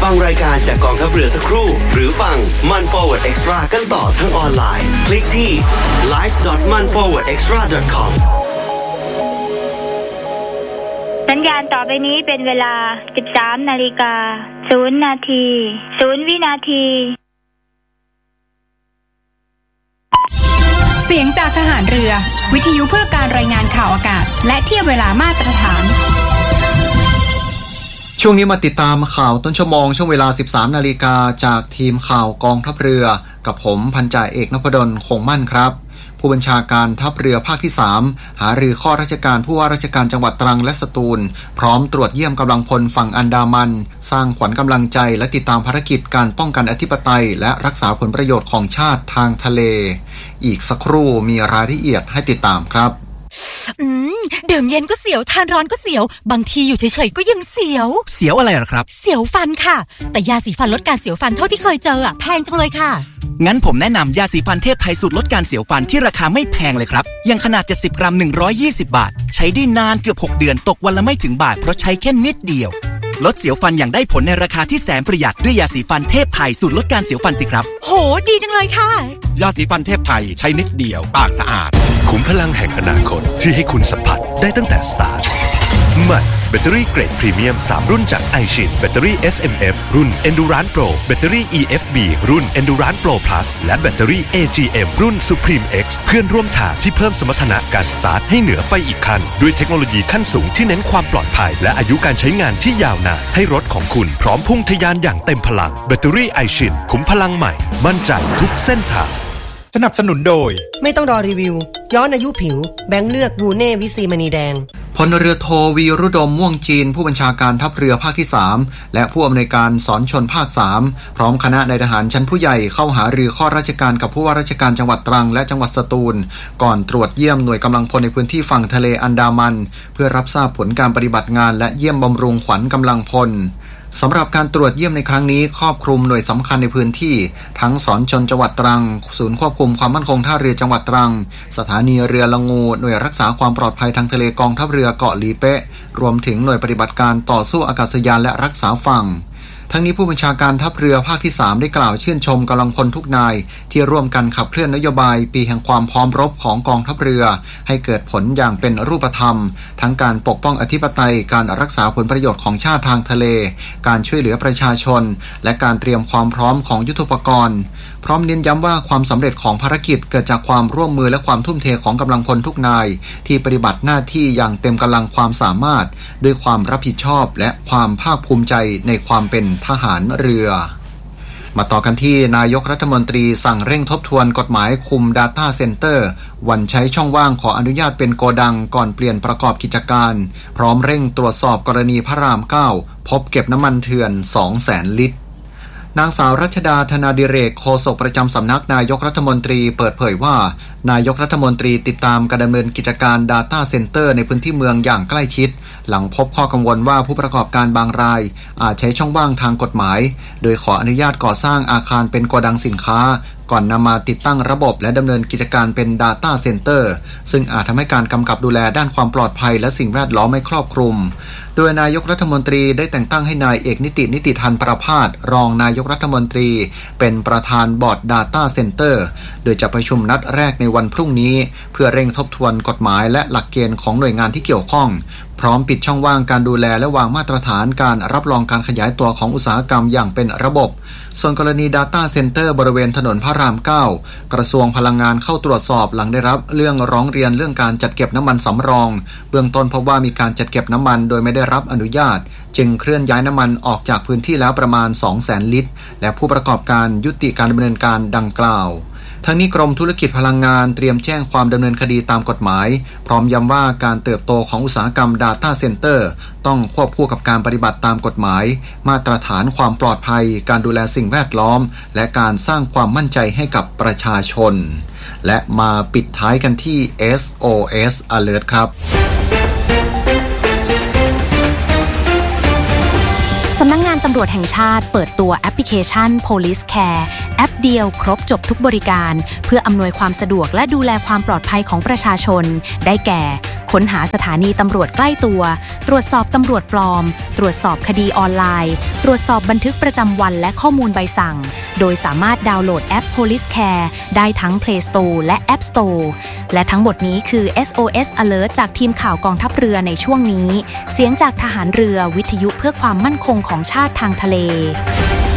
ฟังรายการจากกองทัพเรือสักครู่หรือฟังมัน Forward Extra กันต่อทั้งออนไลน์คลิกที่ live.manforwardextra.com สัญญาณต่อไปนี้เป็นเวลา 13:00 น. 0 นาที 0 วินาทีเสียงจากทหารเรือวิทยุเพื่อการรายงานข่าวอากาศและเทียบเวลามาตรฐานช่วงนี้มาติดตามข่าวต้นชั่วโมงช่วงเวลา 13:00 น. จากทีมข่าวกองทัพเรือกับผมพันจ่าเอกนพดลคงมั่นครับผู้บัญชาการทัพเรือภาคที่3หารือข้อราชการผู้ว่าราชการจังหวัดตรังและสตูลพร้อมตรวจเยี่ยมกำลังพลฝั่งอันดามันสร้างขวัญกำลังใจและติดตามภารกิจการป้องกันอธิปไตยและรักษาผลประโยชน์ของชาติทางทะเลอีกสักครู่มีรายละเอียดให้ติดตามครับดื่มเย็นก็เสียวทานร้อนก็เสียวบางทีอยู่เฉยๆก็ยังเสียวอะไรหรอครับเสียวฟันค่ะแต่ยาสีฟันลดการเสียวฟันเท่าที่เคยเจอแพงจังเลยค่ะงั้นผมแนะนำยาสีฟันเทพไทยสูตรลดการเสียวฟันที่ราคาไม่แพงเลยครับอย่างขนาด70 กรัม120 บาทใช้ได้นานเกือบ6 เดือนตกวันละไม่ถึงบาทเพราะใช้แค่นิดเดียวลดเสียวฟันอย่างได้ผลในราคาที่แสนประหยัดด้วยยาสีฟันเทพไทยสูตรลดการเสียวฟันสิครับโหดีจังเลยค่ะยาสีฟันเทพไทยใช้นิดเดียวปากสะอาดขุมพลังแห่งอนาคตที่ให้คุณสัมผัสได้ตั้งแต่สตาร์ทใหม่แบตเตอรี่เกรดพรีเมียม3รุ่นจาก iShin แบตเตอรี่ SMF รุ่น Endurance Pro แบตเตอรี่ EFB รุ่น Endurance Pro Plus และแบตเตอรี่ AGM รุ่น Supreme X เพื่อนร่วมทางที่เพิ่มสมรรถนะการสตาร์ทให้เหนือไปอีกขั้นด้วยเทคโนโลยีขั้นสูงที่เน้นความปลอดภัยและอายุการใช้งานที่ยาวนานให้รถของคุณพร้อมพุ่งทะยานอย่างเต็มพลังแบตเตอรี่ iShin ขุมพลังใหม่มั่นใจทุกเส้นทางสนับสนุนโดยไม่ต้องรอรีวิวย้อนอายุผิวแบงค์เลือกรูเน่วิซีมณีแดงพลเรือโทวีรุดมม่วงจีนผู้บัญชาการทัพเรือภาคที่3และผู้อำนวยการสอนชนภาค3พร้อมคณะนายทหารชั้นผู้ใหญ่เข้าหารือข้อราชการกับผู้ว่าราชการจังหวัดตรังและจังหวัดสตูลก่อนตรวจเยี่ยมหน่วยกำลังพลในพื้นที่ฝั่งทะเลอันดามันเพื่อรับทราบผลการปฏิบัติงานและเยี่ยมบำรุงขวัญกำลังพลสำหรับการตรวจเยี่ยมในครั้งนี้ครอบคลุมหน่วยสำคัญในพื้นที่ทั้งสอนชนจังหวัดตรังศูนย์ควบคุมความมั่นคงท่าเรือจังหวัดตรังสถานีเรือละงูหน่วยรักษาความปลอดภัยทางทะเลกองทัพเรือเกาะหลีเป๊ะรวมถึงหน่วยปฏิบัติการต่อสู้อากาศยานและรักษาฝั่งทั้งนี้ผู้บัญชาการทัพเรือภาคที่3ได้กล่าวชื่นชมกำลังพลทุกนายที่ร่วมกันขับเคลื่อนนโยบายปีแห่งความพร้อมรบของกองทัพเรือให้เกิดผลอย่างเป็นรูปธรรมทั้งการปกป้องอธิปไตยการรักษาผลประโยชน์ของชาติทางทะเลการช่วยเหลือประชาชนและการเตรียมความพร้อมของยุทโธปกรณ์พร้อมเน้นย้ำว่าความสำเร็จของภารกิจเกิดจากความร่วมมือและความทุ่มเทของกำลังพลทุกนายที่ปฏิบัติหน้าที่อย่างเต็มกำลังความสามารถด้วยความรับผิดชอบและความภาคภูมิใจในความเป็นทหารเรือมาต่อกันที่นายกรัฐมนตรีสั่งเร่งทบทวนกฎหมายคุม Data Center วันใช้ช่องว่างขออนุญาตเป็นโกดังก่อนเปลี่ยนประกอบกิจการพร้อมเร่งตรวจสอบกรณีพระราม 9 พบเก็บน้ำมันเถื่อน 200,000 ลิตรนางสาวรัชดาธนาดิเรกโฆษกประจำสำนักนายกรัฐมนตรีเปิดเผยว่านายกรัฐมนตรีติดตามการดำเนินกิจการ Data Center ในพื้นที่เมืองอย่างใกล้ชิดหลังพบข้อกังวลว่าผู้ประกอบการบางรายอาจใช้ช่องว่างทางกฎหมายโดยขออนุญาตก่อสร้างอาคารเป็นโกดังสินค้าก่อนนำมาติดตั้งระบบและดำเนินกิจการเป็น Data Center ซึ่งอาจทำให้การกำกับดูแลด้านความปลอดภัยและสิ่งแวดล้อมไม่ครอบคลุมโดยนายกรัฐมนตรีได้แต่งตั้งให้นายเอกนิติทันประภาสรองนายกรัฐมนตรีเป็นประธานบอร์ด Data Center โดยจะประชุมนัดแรกในวันพรุ่งนี้เพื่อเร่งทบทวนกฎหมายและหลักเกณฑ์ของหน่วยงานที่เกี่ยวข้องพร้อมปิดช่องว่างการดูแลและวางมาตรฐานการรับรองการขยายตัวของอุตสาหกรรมอย่างเป็นระบบส่วนกรณี Data Center บริเวณถนนพระราม 9 กระทรวงพลังงานเข้าตรวจสอบหลังได้รับเรื่องร้องเรียนเรื่องการจัดเก็บน้ำมันสำรองเบื้องต้นพบว่ามีการจัดเก็บน้ำมันโดยไม่ได้รับอนุญาตจึงเคลื่อนย้ายน้ำมันออกจากพื้นที่แล้วประมาณ 200,000 ลิตรและผู้ประกอบการยุติการดำเนินการดังกล่าวทั้งนี้กรมธุรกิจพลังงานเตรียมแจ้งความดำเนินคดีตามกฎหมายพร้อมย้ำว่าการเติบโตของอุตสาหกรรม Data Center ต้องควบคู่กับการปฏิบัติตามกฎหมายมาตรฐานความปลอดภัยการดูแลสิ่งแวดล้อมและการสร้างความมั่นใจให้กับประชาชนและมาปิดท้ายกันที่ SOS Alert ครับสำนักงานานตำรวจแห่งชาติเปิดตัวแอปพลิเคชัน Police Care แอปเดียวครบจบทุกบริการเพื่ออำนวยความสะดวกและดูแลความปลอดภัยของประชาชนได้แก่ค้นหาสถานีตำรวจใกล้ตัวตรวจสอบตำรวจปลอมตรวจสอบคดีออนไลน์ตรวจสอบบันทึกประจำวันและข้อมูลใบสั่งโดยสามารถดาวน์โหลดแอป Police Care ได้ทั้ง Play Store และ App Store และทั้งหมดนี้คือ SOS Alert จากทีมข่าวกองทัพเรือในช่วงนี้เสียงจากทหารเรือวิทยุเพื่อความมั่นคงของชาติทางทะเล